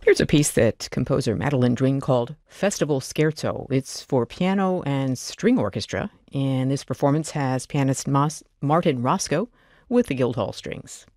Here's a piece that composer Madeline Dring called Festival Scherzo. It's for piano and string orchestra, and this performance has pianist Martin Roscoe with the Guildhall Strings.